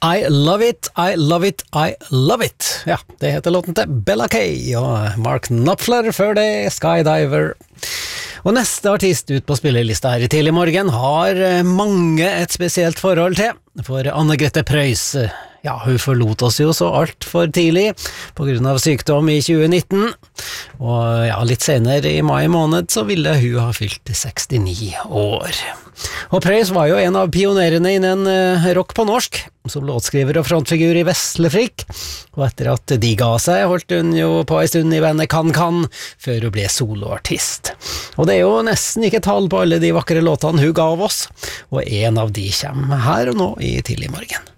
I love it, I love it, I love it. Ja, det heter låten til Bella Kay og Mark Knopfler før det Skydiver. Og neste artist ut på spillerlista her i tidlig morgen har mange et spesielt forhold til, for Anne-Grete Preus. Ja, hun forlot oss jo så alt for tidlig på grunn av sykdom i 2019, og ja, litt senere i mai måned så ville hun ha fylt 69 år. Og Preus var jo en av pionerene innen rock på norsk, som låtskriver og frontfigur i Veslefrikk, og etter at de ga seg, holdt hun jo på en stund i bandet Kan, før hun ble soloartist. Og det er jo nesten ikke tall på alle de vakre låtene hun gav oss, og en av de kommer her og nå i tidlig morgen.